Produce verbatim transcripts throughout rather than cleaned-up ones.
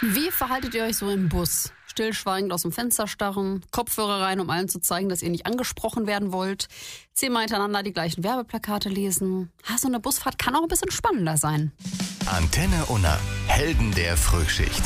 Wie verhaltet ihr euch so im Bus? Stillschweigend aus dem Fenster starren, Kopfhörer rein, um allen zu zeigen, dass ihr nicht angesprochen werden wollt, zehnmal hintereinander die gleichen Werbeplakate lesen. Ah, so eine Busfahrt kann auch ein bisschen spannender sein. Antenne Unna, Helden der Frühschicht.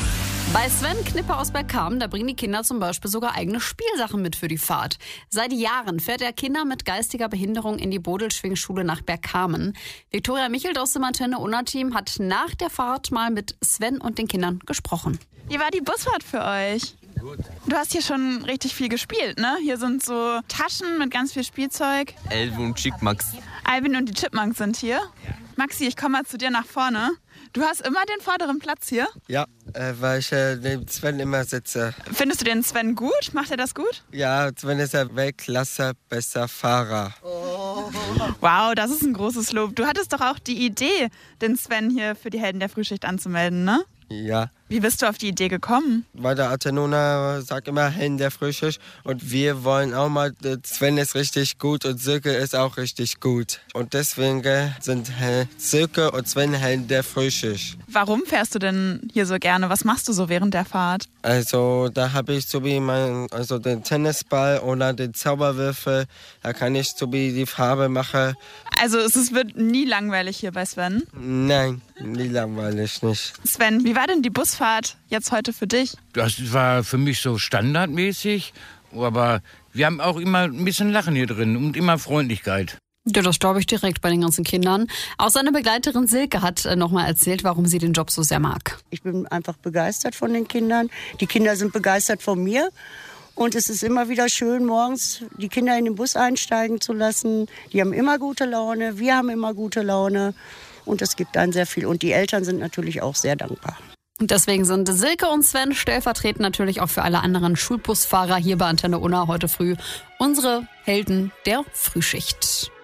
Bei Sven Knipper aus Bergkamen, da bringen die Kinder zum Beispiel sogar eigene Spielsachen mit für die Fahrt. Seit Jahren fährt er Kinder mit geistiger Behinderung in die Bodelschwingschule nach Bergkamen. Viktoria Michelt aus dem Antenne Unna-Team hat nach der Fahrt mal mit Sven und den Kindern gesprochen. Wie war die Busfahrt für euch? Gut. Du hast hier schon richtig viel gespielt, ne? Hier sind so Taschen mit ganz viel Spielzeug. Alvin und Chipmunks. Alvin und die Chipmunks sind hier. Maxi, ich komme mal zu dir nach vorne. Du hast immer den vorderen Platz hier? Ja, äh, weil ich äh, neben Sven immer sitze. Findest du den Sven gut? Macht er das gut? Ja, Sven ist ein Weltklasse besser Fahrer. Oh. Wow, das ist ein großes Lob. Du hattest doch auch die Idee, den Sven hier für die Helden der Frühschicht anzumelden, ne? Ja. Wie bist du auf die Idee gekommen? Weil der Antenne Unna sagt immer Helden der Frühschicht und wir wollen auch mal, Sven ist richtig gut und Silke ist auch richtig gut. Und deswegen sind Silke und Sven Helden der Frühschicht. Warum fährst du denn hier so gerne? Was machst du so während der Fahrt? Also da habe ich so wie mein, also den Tennisball oder den Zauberwürfel, da kann ich so wie die Farbe machen. Also es wird nie langweilig hier bei Sven? Nein, nie langweilig nicht. Sven, wie war denn die Busfahrt jetzt heute für dich? Das war für mich so standardmäßig, aber wir haben auch immer ein bisschen Lachen hier drin und immer Freundlichkeit. Ja, das glaube ich direkt bei den ganzen Kindern. Auch seine Begleiterin Silke hat äh, nochmal erzählt, warum sie den Job so sehr mag. Ich bin einfach begeistert von den Kindern. Die Kinder sind begeistert von mir. Und es ist immer wieder schön, morgens die Kinder in den Bus einsteigen zu lassen. Die haben immer gute Laune, wir haben immer gute Laune. Und es gibt einen sehr viel. Und die Eltern sind natürlich auch sehr dankbar. Und deswegen sind Silke und Sven stellvertretend natürlich auch für alle anderen Schulbusfahrer hier bei Antenne Unna heute früh unsere Helden der Frühschicht.